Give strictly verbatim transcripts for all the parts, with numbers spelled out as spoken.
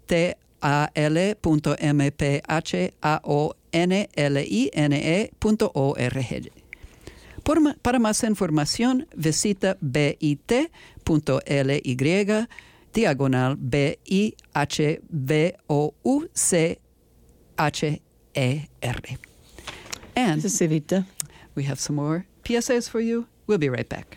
T A L punto M P H A O N L I N E punto org. Por ma- para más información, visita bit punto ly diagonal B I H V O U C H E R. And This is Evita. we have some more P S As for you. We'll be right back.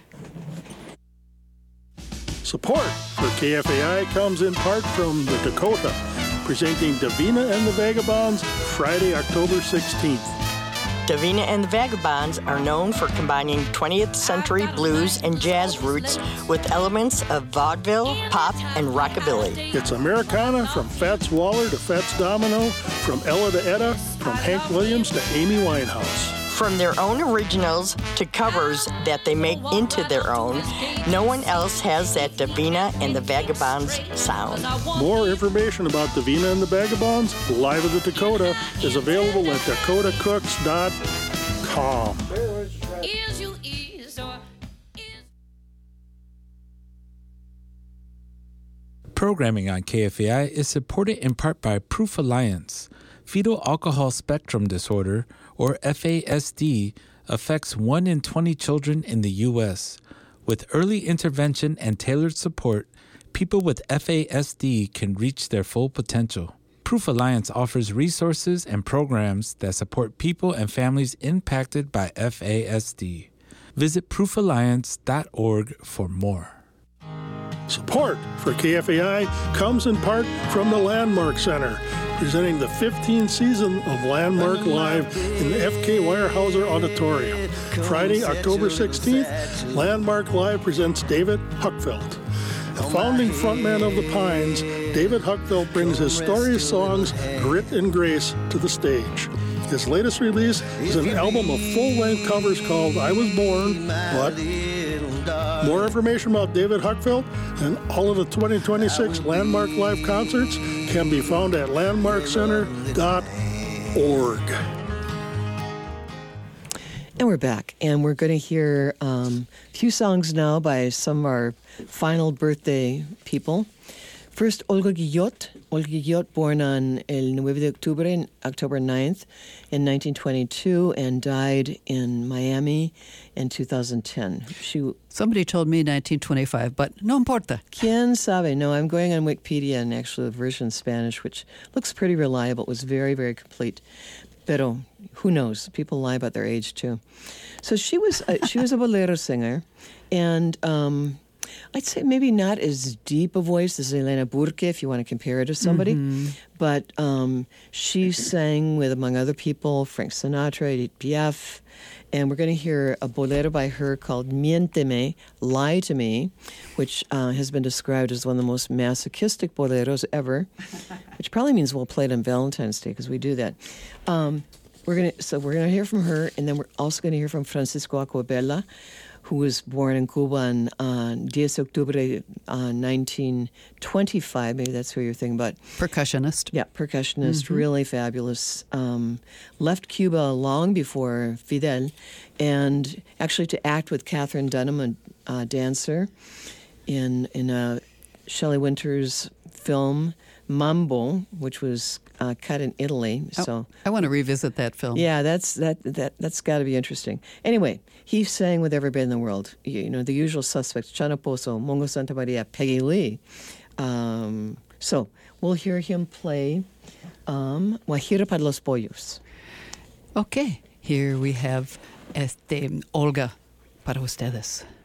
Support for K F A I comes in part from the Dakota, presenting Davina and the Vagabonds Friday, October sixteenth. Davina and the Vagabonds are known for combining twentieth century blues and jazz roots with elements of vaudeville, pop, and rockabilly. It's Americana from Fats Waller to Fats Domino, from Ella to Etta, from Hank Williams to Amy Winehouse. From their own originals to covers that they make into their own, no one else has that Davina and the Vagabonds sound. More information about Davina and the Vagabonds, live at the Dakota, is available at dakota cooks dot com. Programming on K F A I is supported in part by Proof Alliance. Fetal alcohol spectrum disorder, or F A S D, affects one in twenty children in the U S. With early intervention and tailored support, people with F A S D can reach their full potential. Proof Alliance offers resources and programs that support people and families impacted by F A S D. Visit proof alliance dot org for more. Support for K F A I comes in part from the Landmark Center, presenting the fifteenth season of Landmark Live in the F K Weyerhaeuser Auditorium. Friday, October sixteenth, Landmark Live presents David Huckfeld. The founding frontman of the Pines, David Huckfeld brings his storied songs, Grit and Grace, to the stage. His latest release is an album of full-length covers called I Was Born, But... More information about David Huckfeld and all of the twenty twenty-six Landmark Live concerts can be found at landmark center dot org. And we're back, and we're going to hear um, a few songs now by some of our final birthday people. First, Olga Guillot. Olga Guillot, born on el nueve de octubre, October ninth, in nineteen twenty-two, and died in Miami in two thousand ten. She Somebody told me nineteen twenty-five, but no importa. Quién sabe? No, I'm going on Wikipedia, and actually the version in Spanish, which looks pretty reliable. It was very, very complete. Pero who knows? People lie about their age too. So she was a, she was a bolero singer, and um, I'd say maybe not as deep a voice as Elena Burke, if you want to compare her to somebody. Mm-hmm. But um, she sang with, among other people, Frank Sinatra, Edith Piaf. And we're going to hear a bolero by her called Miénteme, Lie to Me, which uh, has been described as one of the most masochistic boleros ever, which probably means we'll play it on Valentine's Day, because we do that. Um, we're gonna So we're going to hear from her, and then we're also going to hear from Francisco Acobella, who was born in Cuba on uh, ten de octubre, uh, nineteen twenty-five. Maybe that's who you're thinking about. Percussionist. Yeah, percussionist, Mm-hmm. really fabulous. Um, left Cuba long before Fidel, and actually to act with Catherine Dunham, a uh, dancer, in in a Shelley Winters film, Mambo, which was uh, cut in Italy. Oh, so I want to revisit that film. yeah, that's that that that's got to be interesting. Anyway, he sang with everybody in the world. You, you know, the usual suspects: Chana Pozo, Mongo Santa Maria, Peggy Lee. Um, so we'll hear him play um, Guajira para los Pollos. Okay, here we have este, Olga para ustedes.